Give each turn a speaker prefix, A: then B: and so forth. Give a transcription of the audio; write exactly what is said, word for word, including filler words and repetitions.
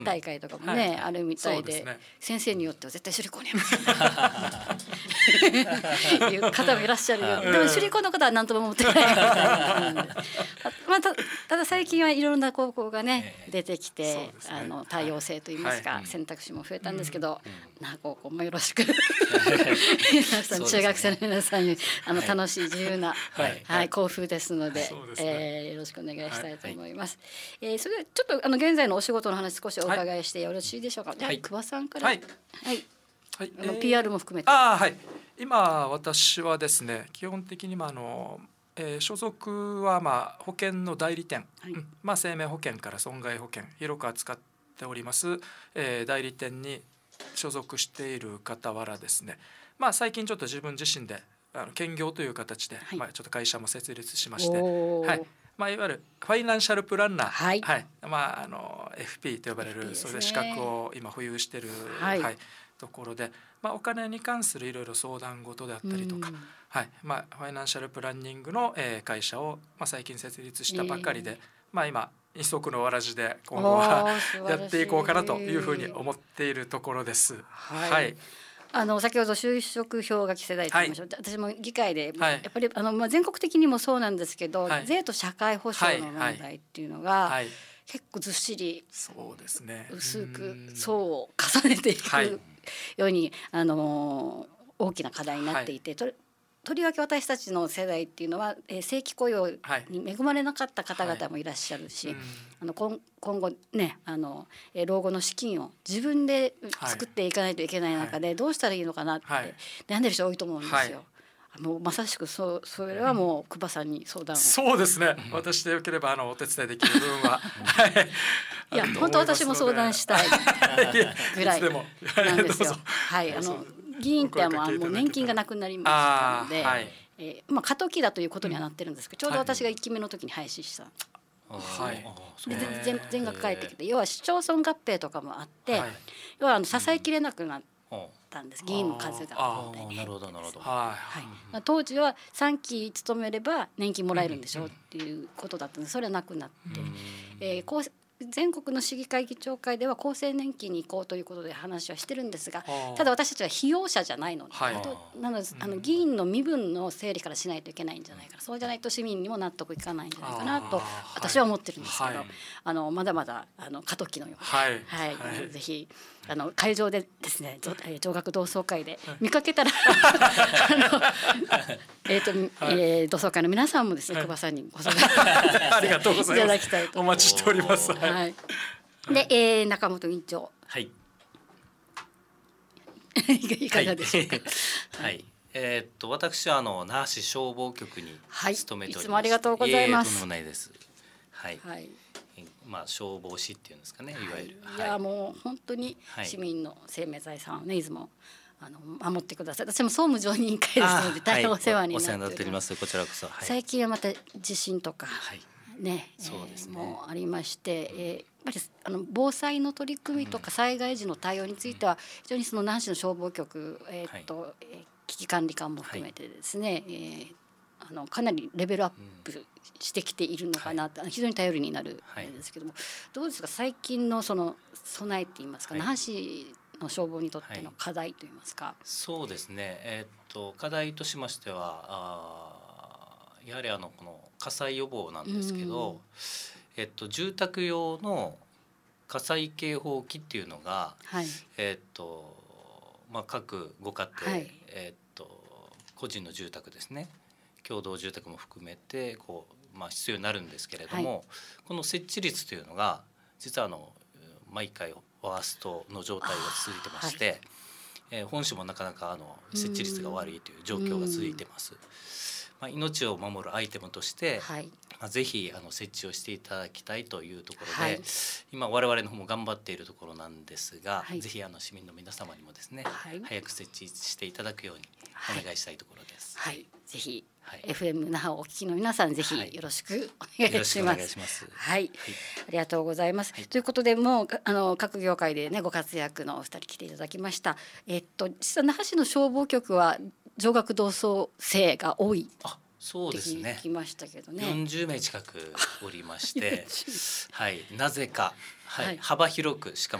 A: 大会とかもね、はい、あるみたい で, で、ね、先生によっては絶対首里校にいう方もいらっしゃるようで、でも首里校の方は何とも思ってないまあ、た, ただ最近はいろんな高校がね、えー、出てきて、ね、あの多様性といいますか、はい、選択肢も増えたんですけど、うんうん、那覇高校もよろしく皆さん、中学生の皆さんにあの楽しい自由な、はいはい、校風ですの で, で、ねえー、よろしくお願いしたいと思います、はいはい。えー、それでちょっとあの現在のお仕事の話少しお伺いしてよろしいでしょうか。はい、じゃあ久保さんから、はいはいはい、あの ピーアール も含めて。
B: あ、はい、今私はですね、基本的にまああの、えー、所属はまあ保険の代理店、はい、うん、まあ、生命保険から損害保険広く扱っております、えー、代理店に所属している傍らですね、まあ、最近ちょっと自分自身であの兼業という形で、はい、まあ、ちょっと会社も設立しまして、はい、まあ、いわゆるファイナンシャルプランナー、はいはい、まあ、あの エフピー と呼ばれる、それで資格を今保有している、はいはい、ところで、まあ、お金に関するいろいろ相談事であったりとか、はい、まあ、ファイナンシャルプランニングの、えー、会社を、まあ、最近設立したばかりで、えーまあ、今一足のわらじで今後はやっていこうかなというふうに思っているところです。はい、はい、
A: あの先ほど就職氷河期世代と言いましょう、はい、私も議会で、はい、やっぱりあの、まあ、全国的にもそうなんですけど、はい、税と社会保障の問題っていうのが、はいはい、結構ずっしり
B: そうですね、
A: 薄く層を重ねていくように、あの大きな課題になっていて、はい、と, とりわけ私たちの世代っていうのは、えー、正規雇用に恵まれなかった方々もいらっしゃるし、はい、あの 今, 今後ね、あの、えー、老後の資金を自分で作っていかないといけない中で、はい、どうしたらいいのかなって悩んでる人多いと思うんですよ。はい、もうまさしく そ, それはもう久保さんに相談を。
B: そうですね、私でよければあのお手伝いできる部分は
A: いや本当私も相談したいぐらいなんですよ。はい、あの議員ってもう年金がなくなりましたので、はい、えーまあ、過渡期だということにはなってるんですけど、ちょうど私がいっきめの時に廃止した、はい、で全, 全額返ってきて、要は市町村合併とかもあって、はい、要はあの支えきれなくなったんです、議員の数が。
C: ああ、なるほどなるほど、
A: はい、当時はさんき勤めれば年金もらえるんでしょっていうことだったので、それはなくなって、えー、こう全国の市議会議長会では厚生年金に行こうということで話はしてるんですが、ただ私たちは被用者じゃないので、はい、なのであの議員の身分の整理からしないといけないんじゃないかな、そうじゃないと市民にも納得いかないんじゃないかなと私は思ってるんですけど、はい、あのまだまだあの過渡期のようで、はいはいはい、ぜひあの会場でですね、上学同窓会で見かけたらあの、えーとはい、えー、同窓会の皆さんもですね、はい、久保さんにご相談
B: ありがとうございます、いた
A: だきたいと
B: お待ちしております。
A: はい、で、えー、中本委員長、
C: はい、
A: いかがでしょうか。
C: はい、えー、っと私はあの那覇市消防局に勤めておりまして、はい、い
A: つもありがとうございます。
C: とんでもないです。はい、はい、まあ、消防士っていうんですかね、いわゆる、
A: はい、いやもう本当に市民の生命財産をね、いつもあの守ってください。私も総務常任委員会ですので大変お世話になっております。お世話になっております。
C: こちらこそ、はい、
A: 最近はまた地震とか、はい、ね、
C: そうですね、
A: えー、もありまして、えー、やっぱりあの防災の取り組みとか災害時の対応については非常にその那覇市の消防局、えーとはい、危機管理官も含めてですね、はい、えー、あのかなりレベルアップしてきているのかなと、はい、非常に頼りになるんですけども、はい、どうですか最近のその備えっていいますか、はい、那覇市の消防にとっての課題といいますか。はい、
C: そうですね、えー、っと課題としましては、あやはりあのこの火災予防なんですけど、えっと、住宅用の火災警報器っていうのが、はい、えっとまあ、各ご家庭、はい、えっと、個人の住宅ですね、共同住宅も含めてこう、まあ、必要になるんですけれども、はい、この設置率というのが実はあの毎回ワーストの状態が続いてまして、はい、えー、本市もなかなかあの設置率が悪いという状況が続いてます。まあ、命を守るアイテムとして、はい、まあ、ぜひあの設置をしていただきたいというところで、はい、今我々の方も頑張っているところなんですが、はい、ぜひあの市民の皆様にもですね、はい、早く設置していただくようにお願いしたいところです。
A: はい、はい、ぜひ、はい、エフエム 那覇をお聞きの皆さん、ぜひよろしくお願いします。はい、ありがとうございます。はい、ということで、もうあの各業界でねご活躍のお二人来ていただきました。えっと実は那覇市の消防局は上学同窓生が多い。
C: あ、 そうですね。
A: 聞きましたけどね。
C: よんじゅうめい近くおりまして、はい、なぜか、はい、
A: はい
C: 幅広くしか